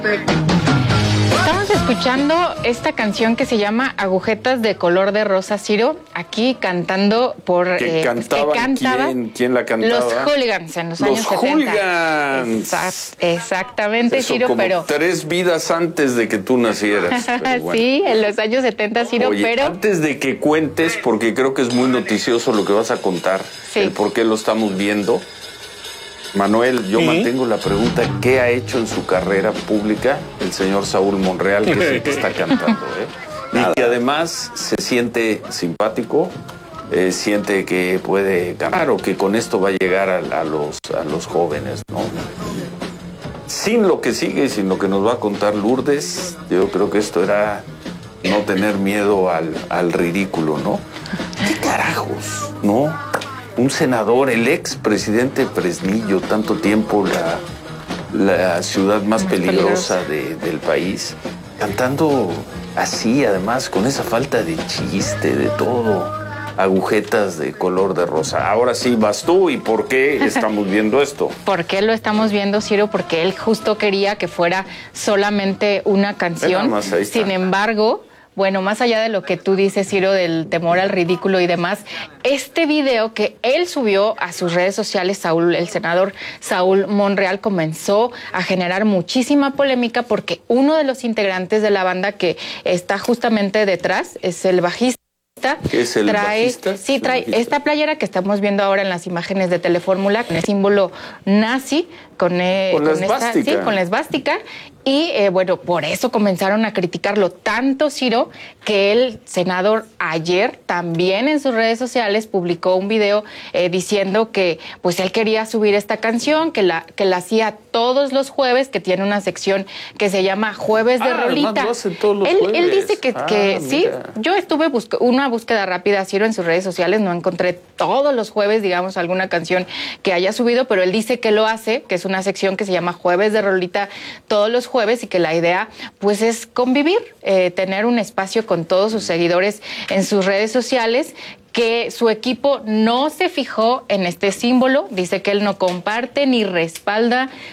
Estamos escuchando esta canción que se llama Agujetas de color de rosa, Ciro, aquí cantando por... ¿Que cantaba ¿Quién la cantaba? Los Hooligans en los años 70. ¡Los Hooligans! Exactamente, eso, Ciro, como pero... 3 vidas antes de que tú nacieras. Bueno. Sí, en los años 70, Ciro, Oye, pero... antes de que cuentes, porque creo que es muy noticioso lo que vas a contar, sí, el por qué lo estamos viendo. Manuel, yo mantengo la pregunta, ¿qué ha hecho en su carrera pública el señor Saúl Monreal, que es el que está cantando? Y que además se siente simpático, siente que puede cantar o que con esto va a llegar a los jóvenes, ¿no? Sin lo que sigue, sin lo que nos va a contar Lourdes, yo creo que esto era no tener miedo al ridículo, ¿no? ¿Qué carajos, no? Un senador, el ex-presidente Fresnillo, tanto tiempo la ciudad más peligrosa del país, cantando así, además, con esa falta de chiste, de todo, agujetas de color de rosa. Ahora sí, vas tú, ¿y por qué estamos viendo esto? ¿Por qué lo estamos viendo, Ciro? Porque él justo quería que fuera solamente una canción. Más, ahí está. Sin embargo... Bueno, más allá de lo que tú dices, Ciro, del temor al ridículo y demás, este video que él subió a sus redes sociales, el senador Saúl Monreal, comenzó a generar muchísima polémica porque uno de los integrantes de la banda que está justamente detrás es el bajista. ¿Qué es el bajista? Sí, trae esta playera que estamos viendo ahora en las imágenes de Telefórmula, con el símbolo nazi, con la esvástica. Y bueno, por eso comenzaron a criticarlo tanto, Ciro, que el senador ayer también en sus redes sociales publicó un video diciendo que pues él quería subir esta canción, que la hacía todos los jueves, que tiene una sección que se llama Jueves de Rolita. Lo hace todos los jueves. Él dice que sí, yo estuve una búsqueda rápida, Ciro, en sus redes sociales, no encontré todos los jueves, digamos, alguna canción que haya subido, pero él dice que lo hace, que es una sección que se llama Jueves de Rolita todos los jueves y que la idea pues es convivir, tener un espacio con todos sus seguidores en sus redes sociales, que su equipo no se fijó en este símbolo, dice que él no comparte ni respalda